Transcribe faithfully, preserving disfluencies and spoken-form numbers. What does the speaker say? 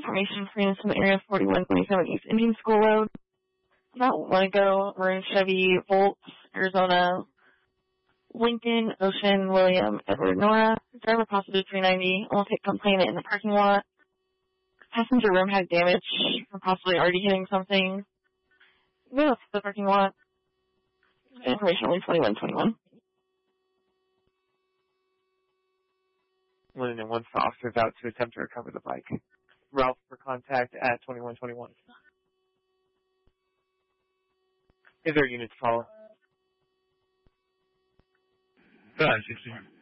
information for units in the area of forty-one twenty-seven East Indian School Road. About one ago, maroon Chevy, Volt, Arizona, Lincoln, Ocean, William, Edward, Nora. Driver possibly three ninety. Almost hit complainant in the parking lot. Passenger room had damage from possibly already hitting something. Go to the parking lot. Information only twenty-one twenty-one. One and one for officers out to attempt to recover the bike. Ralph for contact at twenty-one twenty-one. Is there a unit to follow? Five sixty.